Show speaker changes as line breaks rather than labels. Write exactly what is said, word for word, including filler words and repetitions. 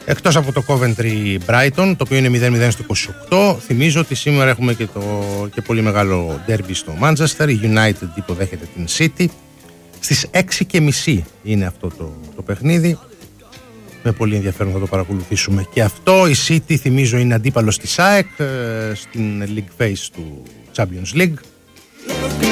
Εκτός από το Coventry Brighton, το οποίο είναι μηδέν μηδέν στο είκοσι οκτώ, θυμίζω ότι σήμερα έχουμε και, το, και πολύ μεγάλο derby στο Manchester. Η United υποδέχεται την City. Στις έξι και μισή είναι αυτό το, το παιχνίδι. Με πολύ ενδιαφέρον θα το παρακολουθήσουμε και αυτό. Η City, θυμίζω, είναι αντίπαλος της ΑΕΚ στην League Phase του Champions League.